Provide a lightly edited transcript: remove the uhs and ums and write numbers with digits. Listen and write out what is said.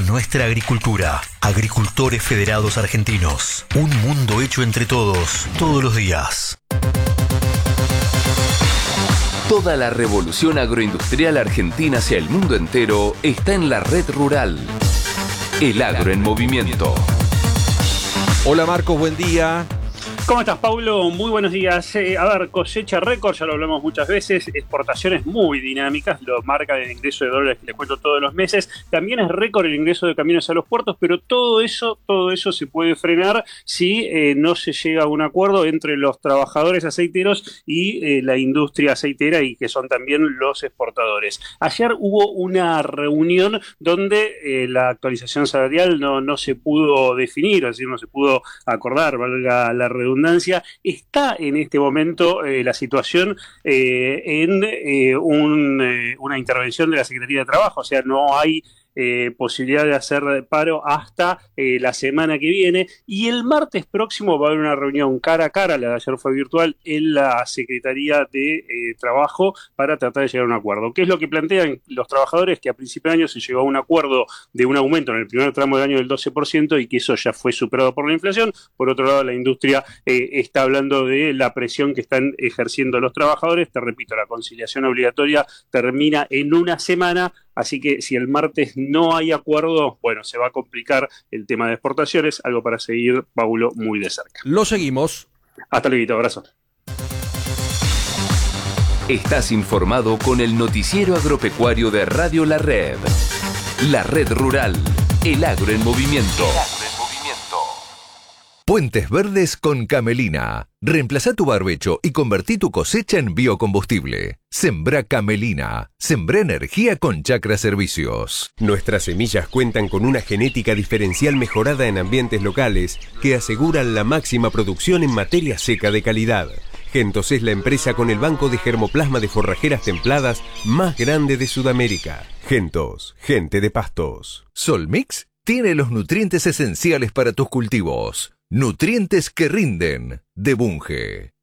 nuestra agricultura. Agricultores Federados Argentinos. Un mundo hecho entre todos, todos los días. Toda la revolución agroindustrial argentina hacia el mundo entero está en la red rural. El agro en movimiento. Hola Marcos, buen día. ¿Cómo estás, Paulo? Muy buenos días. Cosecha récord, ya lo hablamos muchas veces, exportaciones muy dinámicas, lo marca el ingreso de dólares que les cuento todos los meses, también es récord el ingreso de camiones a los puertos, pero todo eso se puede frenar si no se llega a un acuerdo entre los trabajadores aceiteros y la industria aceitera, y que son también los exportadores. Ayer hubo una reunión donde la actualización salarial no se pudo definir, es decir, no se pudo acordar, valga la redundancia. Está en este momento la situación en una intervención de la Secretaría de Trabajo, o sea, no hay posibilidad de hacer paro hasta la semana que viene, y el martes próximo va a haber una reunión cara a cara, la de ayer fue virtual, en la Secretaría de Trabajo para tratar de llegar a un acuerdo. ¿Qué es lo que plantean los trabajadores? Que a principio de año se llegó a un acuerdo de un aumento en el primer tramo del año del 12% y que eso ya fue superado por la inflación. Por otro lado, la industria está hablando de la presión que están ejerciendo los trabajadores. Te repito, la conciliación obligatoria termina en una semana, así que si el martes no hay acuerdo, bueno, se va a complicar el tema de exportaciones, algo para seguir, Paulo, muy de cerca. Lo seguimos. Hasta luego, abrazo. Estás informado con el noticiero agropecuario de Radio La Red. La Red Rural, el agro en movimiento. Puentes Verdes con Camelina. Reemplazá tu barbecho y convertí tu cosecha en biocombustible. Sembrá Camelina. Sembrá energía con Chacra Servicios. Nuestras semillas cuentan con una genética diferencial mejorada en ambientes locales que aseguran la máxima producción en materia seca de calidad. Gentos es la empresa con el banco de germoplasma de forrajeras templadas más grande de Sudamérica. Gentos, gente de pastos. Solmix tiene los nutrientes esenciales para tus cultivos. Nutrientes que rinden, de Bunge.